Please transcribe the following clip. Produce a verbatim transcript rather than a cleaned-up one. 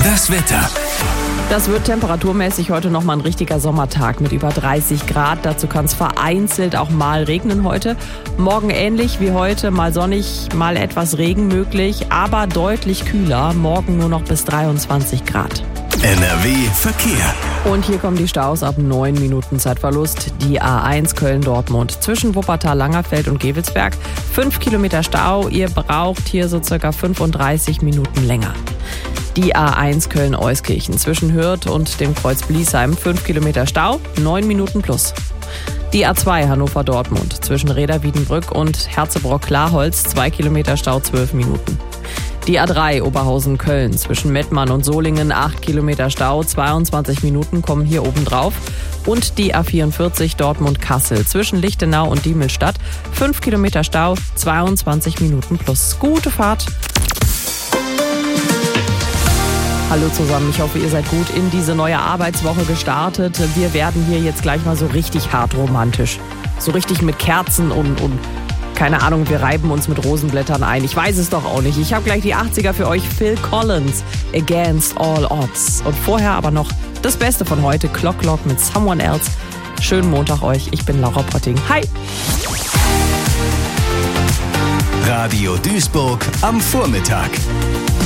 Das Wetter. Das wird temperaturmäßig heute nochmal ein richtiger Sommertag mit über dreißig Grad. Dazu kann es vereinzelt auch mal regnen heute. Morgen ähnlich wie heute, mal sonnig, mal etwas Regen möglich, aber deutlich kühler. Morgen nur noch bis dreiundzwanzig Grad. N R W Verkehr. Und hier kommen die Staus ab neun Minuten Zeitverlust. Die A eins Köln-Dortmund zwischen Wuppertal, Langerfeld und Gevelsberg. fünf Kilometer Stau. Ihr braucht hier so circa fünfunddreißig Minuten länger. Die A eins Köln-Euskirchen zwischen Hürth und dem Kreuz Bliesheim. fünf Kilometer Stau, neun Minuten plus. Die A zwei Hannover-Dortmund zwischen Reda-Wiedenbrück und Herzebrock-Klarholz. zwei Kilometer Stau, zwölf Minuten. Die A drei Oberhausen-Köln zwischen Mettmann und Solingen. acht Kilometer Stau, zweiundzwanzig Minuten kommen hier oben drauf. Und die A vierundvierzig Dortmund-Kassel zwischen Lichtenau und Diemelstadt. fünf Kilometer Stau, zweiundzwanzig Minuten plus. Gute Fahrt! Hallo zusammen, ich hoffe, ihr seid gut in diese neue Arbeitswoche gestartet. Wir werden hier jetzt gleich mal so richtig hart romantisch. So richtig mit Kerzen und, und keine Ahnung, wir reiben uns mit Rosenblättern ein. Ich weiß es doch auch nicht. Ich habe gleich die achtziger für euch. Phil Collins, Against All Odds. Und vorher aber noch das Beste von heute, Clock Clock mit Someone Else. Schönen Montag euch, ich bin Laura Potting. Hi! Radio Duisburg am Vormittag.